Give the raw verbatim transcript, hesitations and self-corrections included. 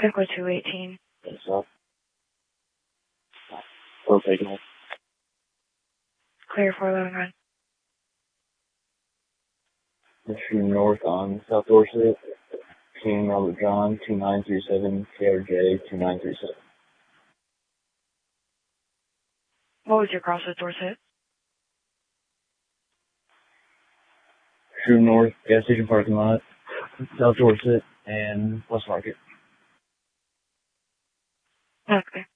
Pickle two eighteen. That's up. Four signal. Clear four eleven run. Issue north on South Dorset. King Robert John, two nine three seven, K R J, two nine three seven. What was your cross with Dorset? True North, gas station parking lot, South Dorset, and West Market. Okay.